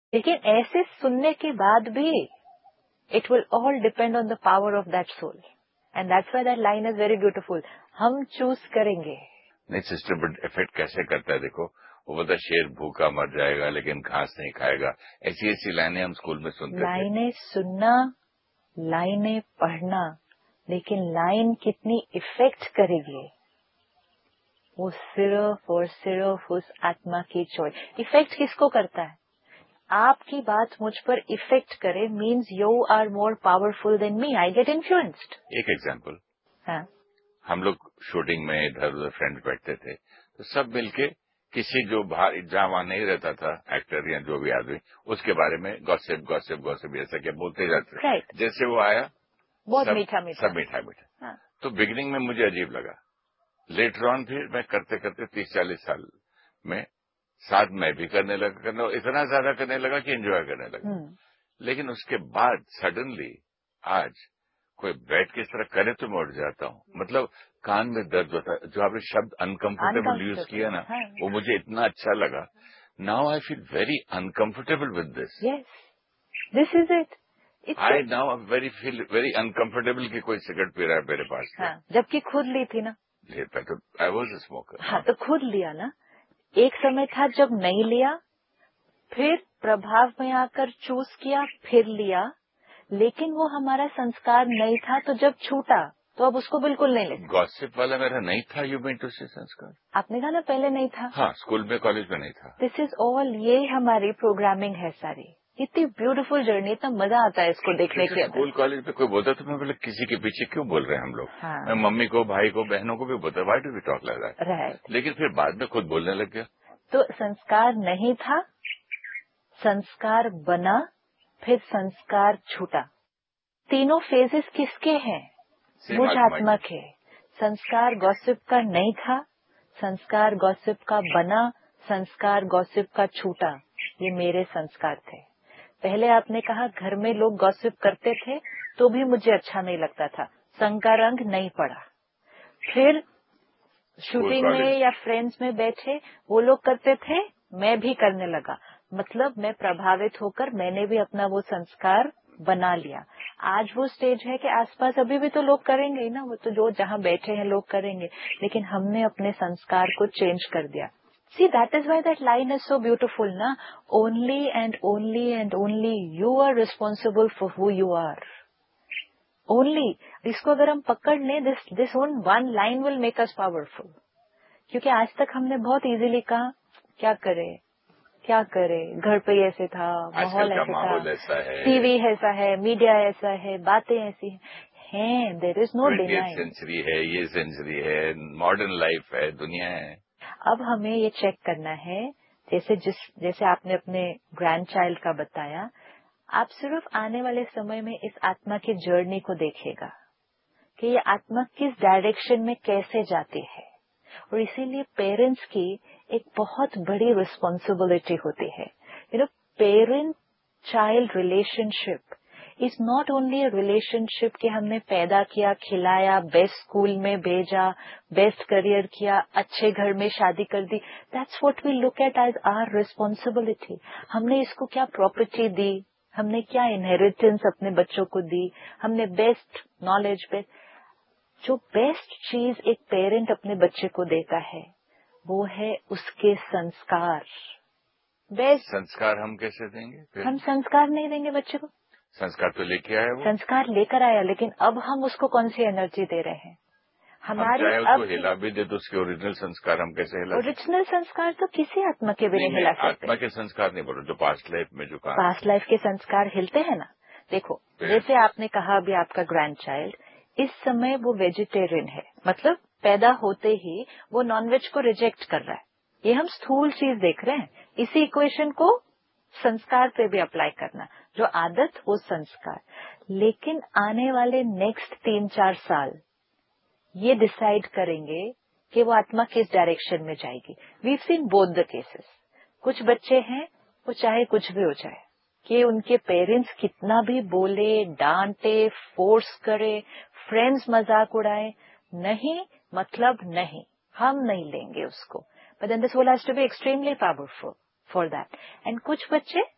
लेकिन ऐसे सुनने के बाद भी it will all depend on the power of that soul, and that's why that line is very beautiful. हम चूज करेंगे। नहीं सिस्टर, बट इफेक्ट कैसे करता है देखो, वो बोलता शेर भूखा मर जाएगा लेकिन घास नहीं खाएगा, ऐसी ऐसी लाइनें हम स्कूल में सुनते थे। लाइनें सुनना, लाइनें पढ़ना, लेकिन लाइन कितनी इफेक्ट करेगी वो सिर्फ और सिर्फ उस आत्मा की चॉइस। इफेक्ट किसको करता है? आपकी बात मुझ पर इफेक्ट करे means you are more powerful than me, I get influenced. एक एग्जांपल, हाँ, हम लोग शूटिंग में इधर उधर फ्रेंड बैठते थे, तो सब मिलके किसी जो बाहर जहां वहां नहीं रहता था एक्टर या जो भी आदमी, उसके बारे में गॉसिप गॉसिप गॉसिप ऐसा क्या बोलते जाते। राइट। जैसे वो आया बहुत सब मीठा मीठा। सब मीठा मीठा। हाँ, तो बिगिनिंग में मुझे अजीब लगा, लेटर ऑन फिर मैं करते करते 30-40 साल में साथ मैं भी करने लगा, इतना ज्यादा करने लगा कि एंजॉय करने लगा। लेकिन उसके बाद सडनली आज कोई बैठ के इस तरह करे तो मैं उठ जाता हूँ। मतलब कान में दर्द होता है, जो आपने शब्द अनकंफर्टेबल यूज किया ना, हाँ, वो मुझे इतना अच्छा लगा। Now I feel very uncomfortable with this. Yes, this is it. I now feel very uncomfortable कि कोई सिगरेट पी रहा है मेरे पास में। हाँ, जबकि खुद ली थी ना। लेता तो आई वॉज अ स्मोकर। हाँ, तो खुद लिया ना। एक समय था जब नहीं लिया, फिर प्रभाव में आकर चूज किया, फिर लिया, लेकिन वो हमारा संस्कार नहीं था, तो जब छूटा तो अब उसको बिल्कुल नहीं लेते। गॉसिप वाला मेरा नहीं था, यू मीन टू से संस्कार। आपने कहा ना पहले नहीं था। हाँ, स्कूल में कॉलेज में नहीं था। दिस इज ऑल, ये हमारी प्रोग्रामिंग है सारी। इतनी ब्यूटीफुल जर्नी, इतना मजा आता है इसको देखने के अंदर। स्कूल कॉलेज में कोई बोलता तो मैं बोले किसी के पीछे क्यों बोल रहे हैं हम लोग। हाँ, मैं मम्मी को, भाई को, बहनों को भी बोलता, why do we talk like that. Right. लेकिन फिर बाद में खुद बोलने लग गया। तो संस्कार नहीं था, संस्कार बना, फिर संस्कार छूटा। तीनों फेजेस किसके हैं? मुझ आत्मा के। संस्कार गॉसिप का नहीं था, संस्कार गॉसिप का बना, संस्कार गॉसिप का छूटा। ये मेरे संस्कार थे। पहले आपने कहा घर में लोग गॉसिप करते थे तो भी मुझे अच्छा नहीं लगता था, संग का रंग नहीं पड़ा। फिर शूटिंग में या फ्रेंड्स में बैठे वो लोग करते थे, मैं भी करने लगा। मतलब मैं प्रभावित होकर मैंने भी अपना वो संस्कार बना लिया। आज वो स्टेज है कि आसपास अभी भी तो लोग करेंगे ही ना, वो तो जो जहाँ बैठे हैं लोग करेंगे, लेकिन हमने अपने संस्कार को चेंज कर दिया। See, that is why that line is so beautiful, na? Only and only and only you are responsible for who you are. Only. इसको अगर हम पकड़ लें, this one line will make us powerful. क्योंकि आज तक हमने बहुत इजीली कहा क्या करे, क्या करे, घर पे ऐसे था, माहौल ऐसा है, टीवी ऐसा है, मीडिया ऐसा है, बातें ऐसी हैं। There is no denying. Century है, ये सेंचुरी है, मॉडर्न लाइफ है, दुनिया है। अब हमें ये चेक करना है, जैसे आपने अपने ग्रैंड चाइल्ड का बताया, आप सिर्फ आने वाले समय में इस आत्मा की जर्नी को देखिएगा कि ये आत्मा किस डायरेक्शन में कैसे जाती है। और इसीलिए पेरेंट्स की एक बहुत बड़ी रिस्पॉन्सिबिलिटी होती है। Parent child relationship is not only a relationship कि हमने पैदा किया, खिलाया, बेस्ट स्कूल में भेजा, बेस्ट करियर किया, अच्छे घर में शादी कर दी। That's what we look at as our responsibility. हमने इसको क्या प्रॉपर्टी दी, हमने क्या इनहेरिटेंस अपने बच्चों को दी, हमने बेस्ट नॉलेज, जो बेस्ट चीज एक पेरेंट अपने बच्चे को देता है वो है उसके संस्कार। बेस्ट संस्कार हम कैसे देंगे फिर? हम संस्कार नहीं देंगे बच्चे को। संस्कार तो लेके आया वो, संस्कार लेकर आया, लेकिन अब हम उसको कौन सी एनर्जी दे रहे हैं? हमारी अब हिला भी दे तो उसके ओरिजिनल संस्कार हम कैसे हिला? ओरिजिनल संस्कार तो किसी आत्मा के भी नहीं हिला सकते। आत्मा के संस्कार नहीं बोलो, जो पास्ट लाइफ में जो कहा, पास्ट लाइफ के संस्कार हिलते हैं ना। देखो जैसे आपने कहा अभी आपका ग्रैंड चाइल्ड इस समय वो वेजिटेरियन है, मतलब पैदा होते ही वो नॉनवेज को रिजेक्ट कर रहा है। ये हम स्थूल चीज देख रहे हैं। इसी इक्वेशन को संस्कार पे भी अप्लाई करना, जो आदत वो संस्कार। लेकिन आने वाले नेक्स्ट 3-4 साल ये डिसाइड करेंगे कि वो आत्मा किस डायरेक्शन में जाएगी। We seen both the cases. कुछ बच्चे हैं वो चाहे कुछ भी हो जाए कि उनके पेरेंट्स कितना भी बोले, डांटे, फोर्स करे, फ्रेंड्स मजाक उड़ाए, नहीं मतलब नहीं, हम नहीं लेंगे उसको। But then the soul has to be extremely powerful for that. And कुछ बच्चे